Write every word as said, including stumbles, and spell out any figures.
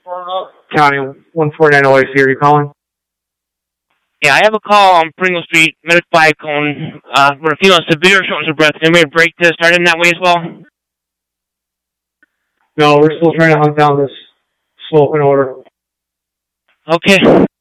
County one forty-nine O A C, are you calling? Yeah, I have a call on Pringle Street, medic bike on, uh, we're feeling severe shortness of breath. Can we break this start in that way as well? No, we're still trying to hunt down this slope in order. Okay.